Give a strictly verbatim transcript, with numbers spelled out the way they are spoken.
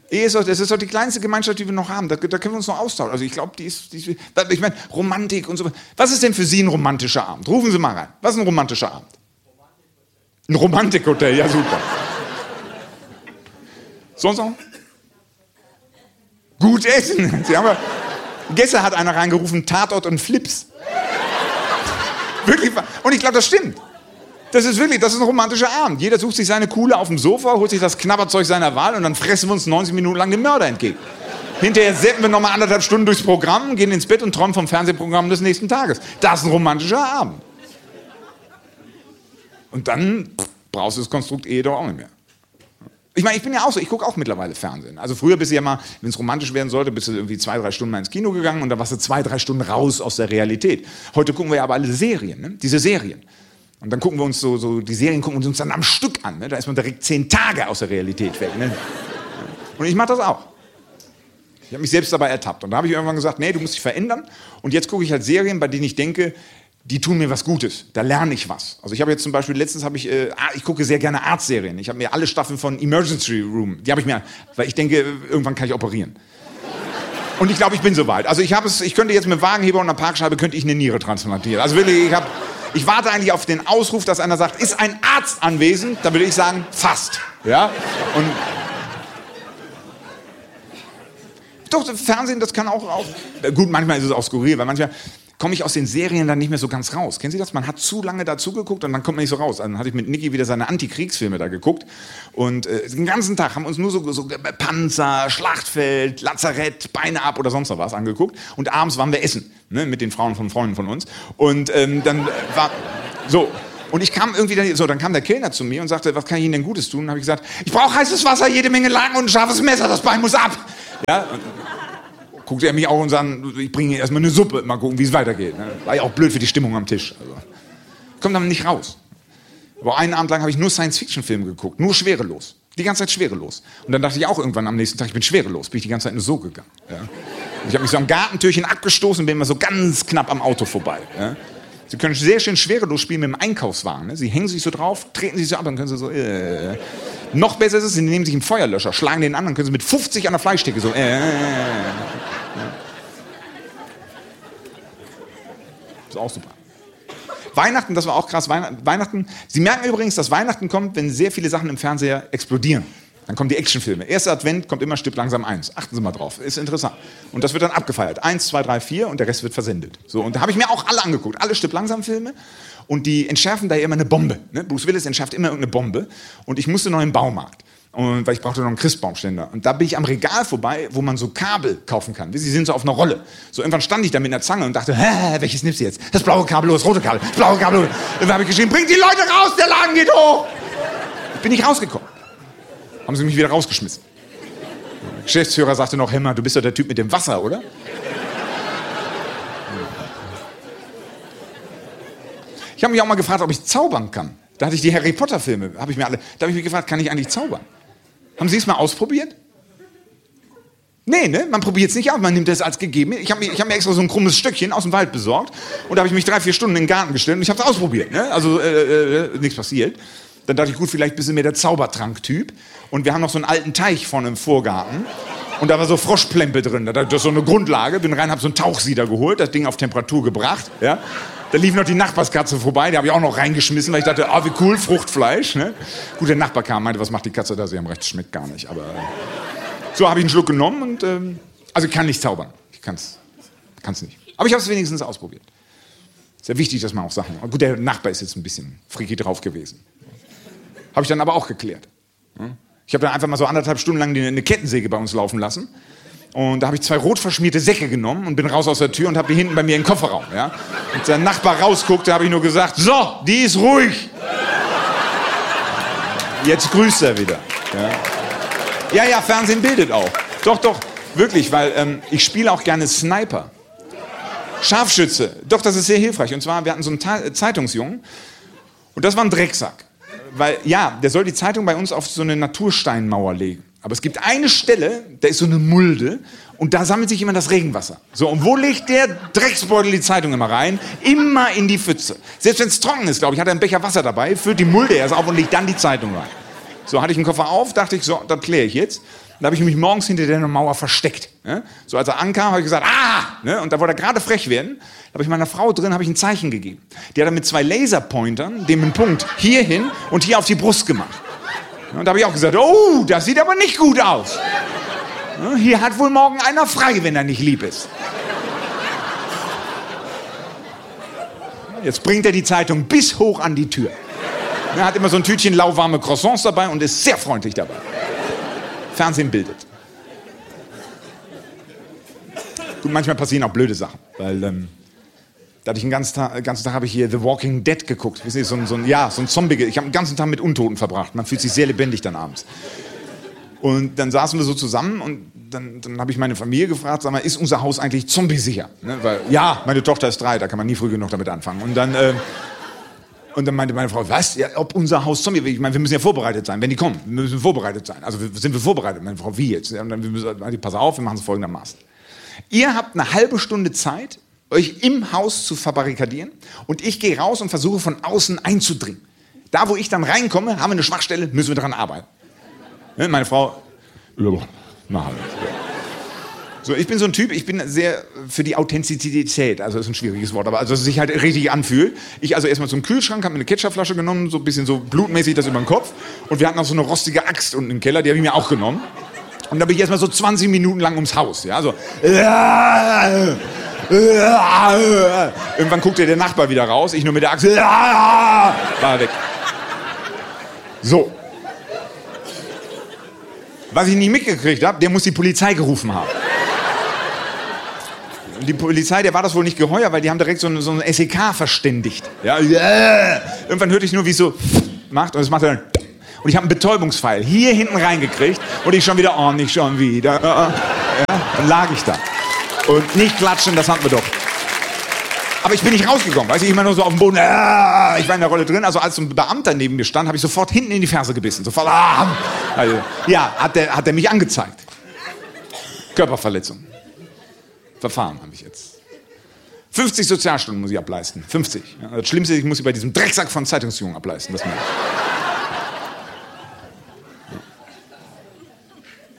Ehe ist doch, das ist doch die kleinste Gemeinschaft, die wir noch haben. Da, da können wir uns noch austauschen. Also ich glaube, die ist, die ist... Ich meine, Romantik und so. Was ist denn für Sie ein romantischer Abend? Rufen Sie mal rein. Was ist ein romantischer Abend? Ein Romantikhotel, ja super. Sonst noch? Gut essen. Sie haben ja, gestern hat einer reingerufen, Tatort und Flips. Wirklich. Und ich glaube, das stimmt. Das ist wirklich, das ist ein romantischer Abend. Jeder sucht sich seine Kuhle auf dem Sofa, holt sich das Knabberzeug seiner Wahl und dann fressen wir uns neunzig Minuten lang den Mörder entgegen. Hinterher seppen wir nochmal anderthalb Stunden durchs Programm, gehen ins Bett und träumen vom Fernsehprogramm des nächsten Tages. Das ist ein romantischer Abend. Und dann brauchst du das Konstrukt Ehe doch auch nicht mehr. Ich meine, ich bin ja auch so, ich gucke auch mittlerweile Fernsehen. Also früher bist du ja mal, wenn es romantisch werden sollte, bist du irgendwie zwei, drei Stunden mal ins Kino gegangen und dann warst du zwei, drei Stunden raus aus der Realität. Heute gucken wir ja aber alle Serien, ne? Diese Serien. Und dann gucken wir uns so, so die Serien gucken wir uns dann am Stück an. Ne? Da ist man direkt zehn Tage aus der Realität weg. Ne? Und ich mache das auch. Ich habe mich selbst dabei ertappt. Und da habe ich irgendwann gesagt, nee, du musst dich verändern. Und jetzt gucke ich halt Serien, bei denen ich denke, die tun mir was Gutes. Da lerne ich was. Also ich habe jetzt zum Beispiel, letztens habe ich, äh, ich gucke sehr gerne Arztserien. Ich habe mir alle Staffeln von Emergency Room, die habe ich mir, weil ich denke, irgendwann kann ich operieren. Und ich glaube, ich bin soweit. Also ich habe es, ich könnte jetzt mit Wagenheber und einer Parkscheibe könnte ich eine Niere transplantieren. Also wirklich, ich habe, ich warte eigentlich auf den Ausruf, dass einer sagt, ist ein Arzt anwesend? Da würde ich sagen, fast. Ja? Und doch, Fernsehen, das kann auch, auch, gut, manchmal ist es auch skurril, weil manchmal komme ich aus den Serien dann nicht mehr so ganz raus. Kennen Sie das? Man hat zu lange dazu geguckt und dann kommt man nicht so raus. Dann hatte ich mit Niki wieder seine Antikriegsfilme da geguckt und äh, den ganzen Tag haben wir uns nur so, so Panzer, Schlachtfeld, Lazarett, Beine ab oder sonst noch was angeguckt und abends waren wir essen, ne, mit den Frauen von Freunden von uns und ähm, dann war so. Und ich kam irgendwie, dann, so, dann kam der Kellner zu mir und sagte, was kann ich Ihnen denn Gutes tun? Und habe ich gesagt, ich brauche heißes Wasser, jede Menge Lagen und ein scharfes Messer, das Bein muss ab. Ja, und, guckte er mich auch und sagte, ich bringe Ihnen erstmal eine Suppe, mal gucken, wie es weitergeht. War ja auch blöd für die Stimmung am Tisch. Also, kommt dann nicht raus. Aber einen Abend lang habe ich nur Science-Fiction-Filme geguckt, nur schwerelos. Die ganze Zeit schwerelos. Und dann dachte ich auch irgendwann am nächsten Tag, ich bin schwerelos, bin ich die ganze Zeit nur so gegangen. Ja. Ich habe mich so am Gartentürchen abgestoßen und bin immer so ganz knapp am Auto vorbei. Ja. Sie können sehr schön schwerelos spielen mit dem Einkaufswagen. Ne? Sie hängen sich so drauf, treten sich so ab, dann können Sie so... Äh. Noch besser ist es, Sie nehmen sich einen Feuerlöscher, schlagen den an, dann können Sie mit fünfzig an der Fleischtheke so... Äh. Das ist auch super. Weihnachten, das war auch krass. Weihnachten, Sie merken übrigens, dass Weihnachten kommt, wenn sehr viele Sachen im Fernseher explodieren. Dann kommen die Actionfilme. Erster Advent kommt immer Stück langsam eins. Achten Sie mal drauf, ist interessant. Und das wird dann abgefeiert. Eins, zwei, drei, vier und der Rest wird versendet. So, und da habe ich mir auch alle angeguckt. Alle Stück langsam Filme. Und die entschärfen da immer eine Bombe. Ne? Bruce Willis entschärft immer irgendeine Bombe. Und ich musste noch in den Baumarkt. Und, weil ich brauchte noch einen Christbaumständer. Und da bin ich am Regal vorbei, wo man so Kabel kaufen kann. Sie sind so auf einer Rolle. So irgendwann stand ich da mit einer Zange und dachte, hä, welches nimmst du jetzt? Das blaue Kabel oder das rote Kabel? Das blaue Kabel. Und dann habe ich geschrieben, bringt die Leute raus, der Laden geht hoch. Bin ich rausgekommen. Haben sie mich wieder rausgeschmissen. Der Geschäftsführer sagte noch, Hemmer, du bist doch der Typ mit dem Wasser, oder? Ich habe mich auch mal gefragt, ob ich zaubern kann. Da hatte ich die Harry Potter Filme, habe ich mir alle. Da habe ich mich gefragt, kann ich eigentlich zaubern? Haben Sie es mal ausprobiert? Nee, ne? Man probiert es nicht aus, man nimmt es als gegeben. Ich habe mir, ich hab mir extra so ein krummes Stückchen aus dem Wald besorgt und da habe ich mich drei, vier Stunden in den Garten gestellt und ich habe es ausprobiert. Ne? Also äh, äh, nichts passiert. Dann dachte ich, gut, vielleicht bist du mehr der Zaubertrank-Typ. Und wir haben noch so einen alten Teich vorne im Vorgarten. Und da war so Froschplempe drin. Das ist so eine Grundlage. Bin rein, hab so einen Tauchsieder geholt, das Ding auf Temperatur gebracht. Ja? Da lief noch die Nachbarskatze vorbei, die habe ich auch noch reingeschmissen, weil ich dachte, ah, wie cool, Fruchtfleisch. Ne? Gut, der Nachbar kam, meinte, was macht die Katze da? Sie haben recht, schmeckt gar nicht. Aber äh, so habe ich einen Schluck genommen und ähm, also ich kann nicht zaubern. Ich kann's, kann's nicht. Aber ich habe es wenigstens ausprobiert. Sehr wichtig, dass man auch Sachen. Gut, der Nachbar ist jetzt ein bisschen freaky drauf gewesen. Habe ich dann aber auch geklärt. Ich habe dann einfach mal so anderthalb Stunden lang eine Kettensäge bei uns laufen lassen. Und da habe ich zwei rot verschmierte Säcke genommen und bin raus aus der Tür und habe die hinten bei mir im Kofferraum. Ja? Und der Nachbar rausguckte, habe ich nur gesagt, so, die ist ruhig. Jetzt grüßt er wieder. Ja, ja, ja, Fernsehen bildet auch. Doch, doch, wirklich, weil ähm, ich spiele auch gerne Sniper. Scharfschütze. Doch, das ist sehr hilfreich. Und zwar, wir hatten so einen Ta- Zeitungsjungen und das war ein Drecksack. Weil, ja, der soll die Zeitung bei uns auf so eine Natursteinmauer legen. Aber es gibt eine Stelle, da ist so eine Mulde und da sammelt sich immer das Regenwasser. So, und wo legt der Drecksbeutel die Zeitung immer rein? Immer in die Pfütze. Selbst wenn es trocken ist, glaube ich, hat er einen Becher Wasser dabei, füllt die Mulde erst auf und legt dann die Zeitung rein. So hatte ich den Koffer auf, dachte ich, so, das kläre ich jetzt. Da habe ich mich morgens hinter der Mauer versteckt. Ne? So als er ankam, habe ich gesagt, ah! Ne? Und da wollte er gerade frech werden. Da habe ich meiner Frau drin habe ich ein Zeichen gegeben. Die hat dann mit zwei Laserpointern dem einen Punkt hier hin und hier auf die Brust gemacht. Und da habe ich auch gesagt, oh, das sieht aber nicht gut aus. Ne? Hier hat wohl morgen einer frei, wenn er nicht lieb ist. Jetzt bringt er die Zeitung bis hoch an die Tür. Er hat immer so ein Tütchen lauwarme Croissants dabei und ist sehr freundlich dabei. Fernsehen bildet. Gut, manchmal passieren auch blöde Sachen, weil ähm, da hatte ich den ganzen Tag, den ganzen Tag habe ich hier The Walking Dead geguckt. Wissen Sie, so ein, so ein, ja, so ein Zombie. Ich habe den ganzen Tag mit Untoten verbracht. Man fühlt sich sehr lebendig dann abends. Und dann saßen wir so zusammen und dann, dann habe ich meine Familie gefragt, sag mal, ist unser Haus eigentlich zombiesicher? Ne? Weil, ja, meine Tochter ist drei, da kann man nie früh genug damit anfangen. Und dann, äh, und dann meinte meine Frau, was, ja, ob unser Haus Zombie, ich meine, wir müssen ja vorbereitet sein, wenn die kommen, wir müssen vorbereitet sein. Also sind wir vorbereitet? Meine Frau, wie jetzt? Und dann, wir müssen, pass auf, wir machen es folgendermaßen. Ihr habt eine halbe Stunde Zeit, euch im Haus zu verbarrikadieren und ich gehe raus und versuche von außen einzudringen. Da, wo ich dann reinkomme, haben wir eine Schwachstelle, müssen wir daran arbeiten. Ne? Meine Frau, machen wir. So, ich bin so ein Typ, ich bin sehr für die Authentizität, also das ist ein schwieriges Wort, aber also dass es sich halt richtig anfühlt. Ich also erstmal zum Kühlschrank, habe mir eine Ketchupflasche genommen, so ein bisschen so blutmäßig das über den Kopf und wir hatten auch so eine rostige Axt unten im Keller, die habe ich mir auch genommen. Und da bin ich erstmal so zwanzig Minuten lang ums Haus, ja, so. Irgendwann guckte der Nachbar wieder raus, ich nur mit der Axt, war weg. So. Was ich nicht mitgekriegt habe, der muss die Polizei gerufen haben. Und die Polizei, der war das wohl nicht geheuer, weil die haben direkt so ein, so ein S E K verständigt. Ja, yeah. Irgendwann hörte ich nur, wie es so macht und es macht dann. Und ich habe einen Betäubungspfeil hier hinten reingekriegt und ich schon wieder, oh, nicht schon wieder. Ja, dann lag ich da. Und nicht klatschen, das hatten wir doch. Aber ich bin nicht rausgekommen, weißt du, ich immer nur so auf dem Boden, ah, ich war in der Rolle drin, also als ein Beamter neben mir stand, habe ich sofort hinten in die Ferse gebissen, sofort, ah, also, ja, hat der, hat der mich angezeigt. Körperverletzung. Verfahren habe ich jetzt. fünfzig Sozialstunden muss ich ableisten, fünfzig. Ja, das Schlimmste, ich muss sie bei diesem Drecksack von Zeitungsjungen ableisten. Das